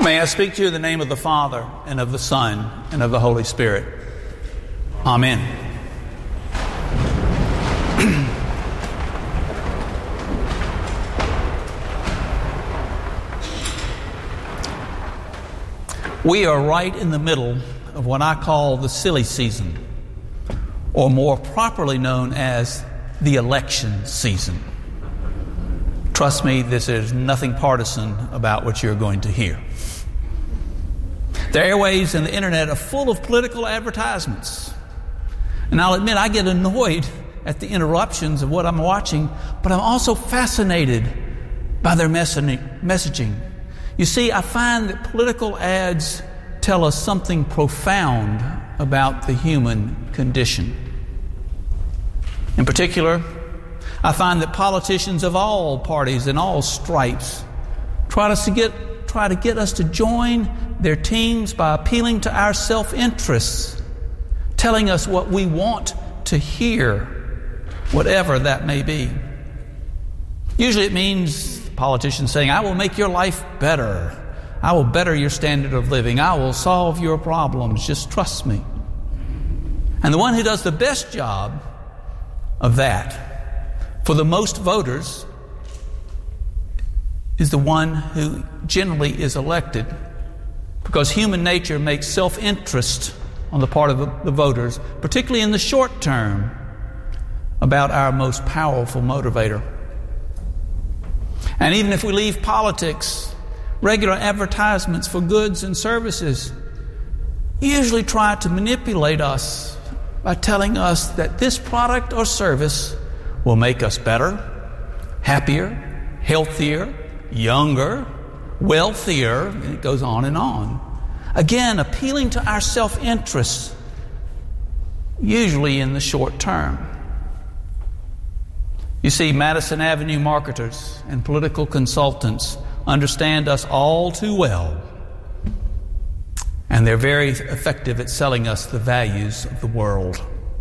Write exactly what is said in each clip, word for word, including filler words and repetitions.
May I speak to you in the name of the Father, and of the Son, and of the Holy Spirit. Amen. We are right in the middle of what I call the silly season, or more properly known as the election season. Trust me, this is nothing partisan about what you're going to hear. The airwaves and the internet are full of political advertisements. And I'll admit I get annoyed at the interruptions of what I'm watching, but I'm also fascinated by their messaging. You see, I find that political ads tell us something profound about the human condition. In particular, I find that politicians of all parties and all stripes try to get, try to get us to join their teams by appealing to our self-interests, telling us what we want to hear, whatever that may be. Usually it means politicians saying, I will make your life better. I will better your standard of living. I will solve your problems. Just trust me. And the one who does the best job of that for the most voters is the one who generally is elected, because human nature makes self-interest on the part of the voters, particularly in the short term, about our most powerful motivator. And even if we leave politics, regular advertisements for goods and services usually try to manipulate us by telling us that this product or service will make us better, happier, healthier, younger, wealthier, and it goes on and on. Again, appealing to our self-interest, usually in the short term. You see, Madison Avenue marketers and political consultants understand us all too well, and they're very effective at selling us the values of the world.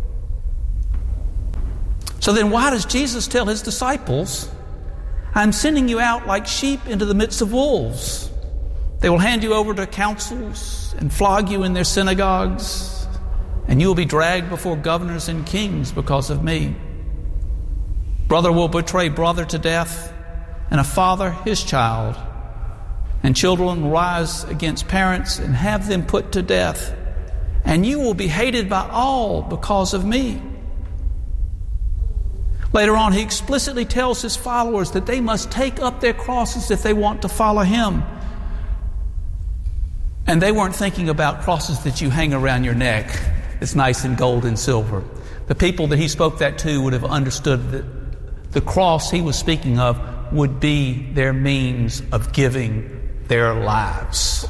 So then why does Jesus tell his disciples, I'm sending you out like sheep into the midst of wolves? They will hand you over to councils and flog you in their synagogues, and you will be dragged before governors and kings because of me. Brother will betray brother to death, and a father his child. And children will rise against parents and have them put to death. And you will be hated by all because of me. Later on, he explicitly tells his followers that they must take up their crosses if they want to follow him. And they weren't thinking about crosses that you hang around your neck. It's nice in gold and silver. The people that he spoke that to would have understood that the cross he was speaking of would be their means of giving their lives.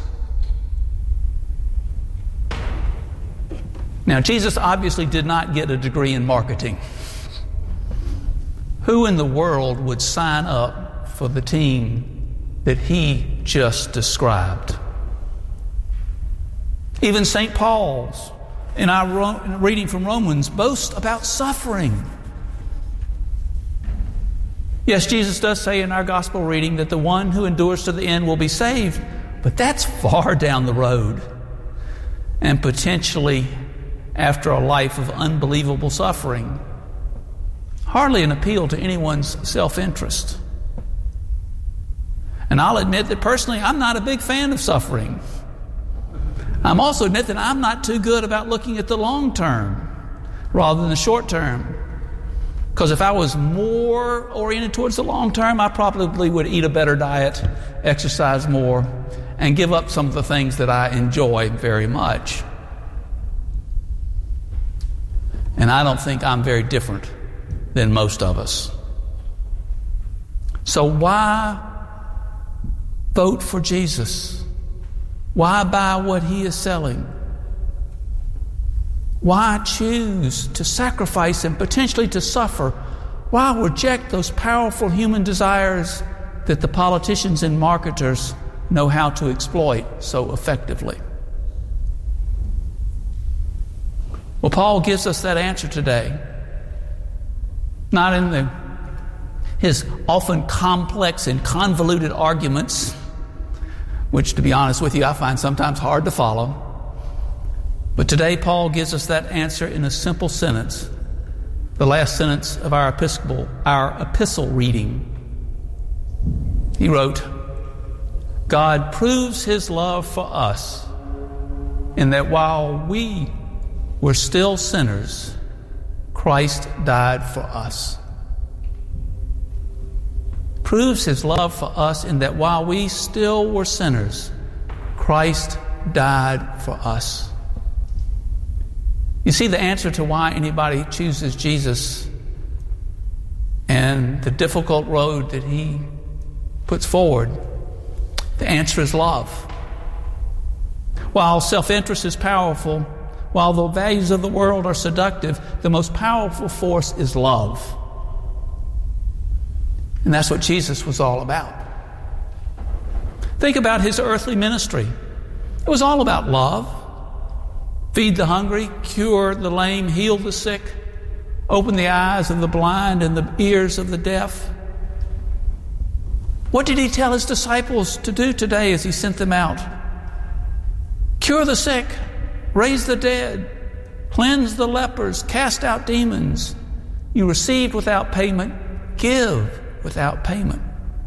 Now, Jesus obviously did not get a degree in marketing. Who in the world would sign up for the team that he just described? Even Saint Paul's, in our reading from Romans, boast about suffering. Yes, Jesus does say in our gospel reading that the one who endures to the end will be saved, but that's far down the road, and potentially after a life of unbelievable suffering. Hardly an appeal to anyone's self-interest. And I'll admit that personally, I'm not a big fan of suffering. I'm also admit that I'm not too good about looking at the long term rather than the short term. Because if I was more oriented towards the long term, I probably would eat a better diet, exercise more, and give up some of the things that I enjoy very much. And I don't think I'm very different than most of us. So why vote for Jesus? Why buy what he is selling? Why choose to sacrifice and potentially to suffer? Why reject those powerful human desires that the politicians and marketers know how to exploit so effectively? Well, Paul gives us that answer today. Not in the, his often complex and convoluted arguments which, to be honest with you, I find sometimes hard to follow. But today, Paul gives us that answer in a simple sentence, the last sentence of our epistle, our epistle reading. He wrote, God proves his love for us in that while we were still sinners, Christ died for us. Proves his love for us in that while we still were sinners, Christ died for us. You see, the answer to why anybody chooses Jesus and the difficult road that he puts forward, the answer is love. While self-interest is powerful, while the values of the world are seductive, the most powerful force is love. And that's what Jesus was all about. Think about his earthly ministry. It was all about love. Feed the hungry, cure the lame, heal the sick, open the eyes of the blind and the ears of the deaf. What did he tell his disciples to do today as he sent them out? Cure the sick, raise the dead, cleanse the lepers, cast out demons. You received without payment, give without payment.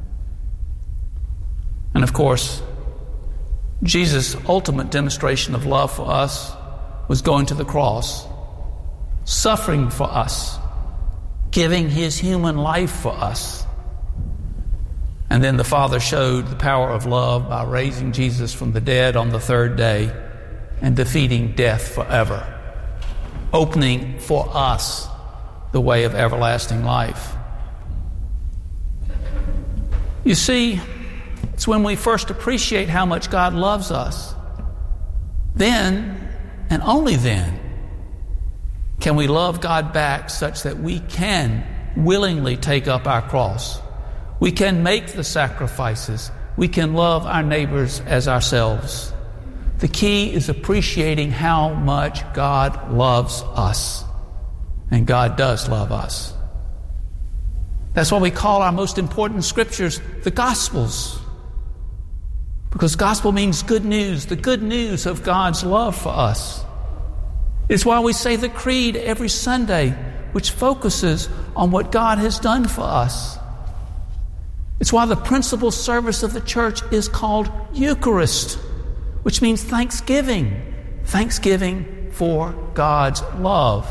And of course, Jesus' ultimate demonstration of love for us was going to the cross, suffering for us, giving his human life for us. And then the Father showed the power of love by raising Jesus from the dead on the third day and defeating death forever, opening for us the way of everlasting life. You see, it's when we first appreciate how much God loves us, then, and only then, can we love God back such that we can willingly take up our cross. We can make the sacrifices. We can love our neighbors as ourselves. The key is appreciating how much God loves us. And God does love us. That's why we call our most important scriptures the Gospels. Because gospel means good news, the good news of God's love for us. It's why we say the Creed every Sunday, which focuses on what God has done for us. It's why the principal service of the church is called Eucharist, which means thanksgiving. Thanksgiving for God's love.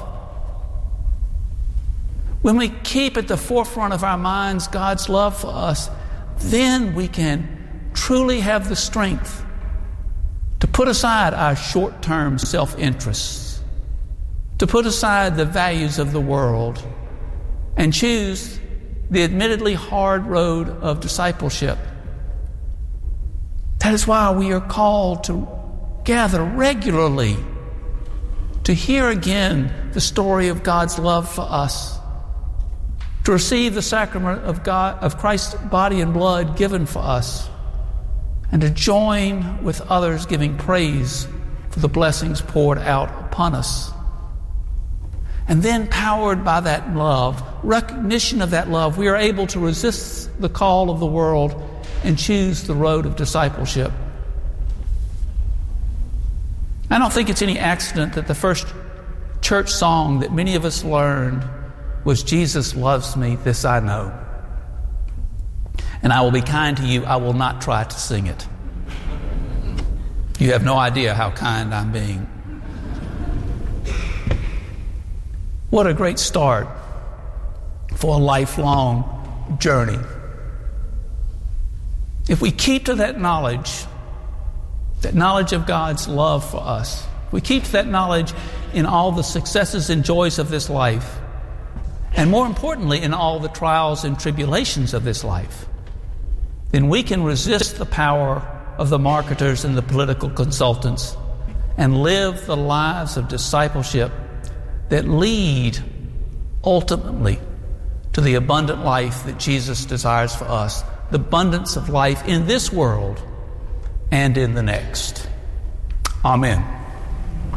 When we keep at the forefront of our minds God's love for us, then we can truly have the strength to put aside our short-term self-interests, to put aside the values of the world, and choose the admittedly hard road of discipleship. That is why we are called to gather regularly to hear again the story of God's love for us, to receive the sacrament of God, of Christ's body and blood given for us, and to join with others giving praise for the blessings poured out upon us. And then, powered by that love, recognition of that love, we are able to resist the call of the world and choose the road of discipleship. I don't think it's any accident that the first church song that many of us learned was "Jesus loves me, this I know. And I will be kind to you, I will not try to sing it." You have no idea how kind I'm being. What a great start for a lifelong journey. If we keep to that knowledge, that knowledge of God's love for us, if we keep to that knowledge in all the successes and joys of this life, and more importantly, in all the trials and tribulations of this life, then we can resist the power of the marketers and the political consultants and live the lives of discipleship that lead ultimately to the abundant life that Jesus desires for us, the abundance of life in this world and in the next. Amen.